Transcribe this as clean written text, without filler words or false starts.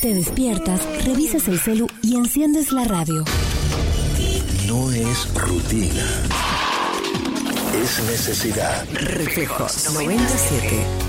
Te despiertas, revisas el celu y enciendes la radio. No es rutina. Es necesidad. Reflejos 97.